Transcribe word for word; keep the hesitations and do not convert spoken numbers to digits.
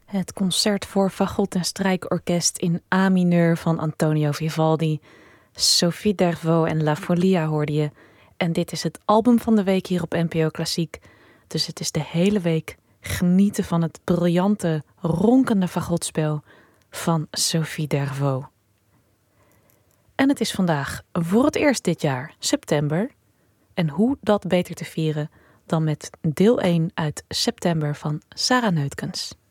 Het concert voor fagot en strijkorkest in A mineur van Antonio Vivaldi. Sophie Dervaux en La Folia hoorde je. En dit is het album van de week hier op N P O Klassiek. Dus het is de hele week genieten van het briljante, ronkende fagotspel van Sophie Dervaux. En het is vandaag voor het eerst dit jaar september. En hoe dat beter te vieren dan met deel één uit september van Sarah Neutkens.